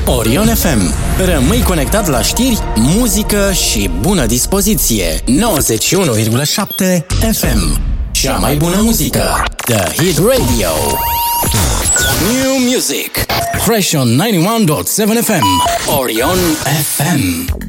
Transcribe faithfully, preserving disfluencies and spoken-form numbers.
Orion F M. Rămâi conectat la știri, muzică și bună dispoziție. nouăzeci și unu virgulă șapte F M. Cea mai bună muzică. The Hit Radio. New music. Fresh on ninety-one point seven F M. Orion F M.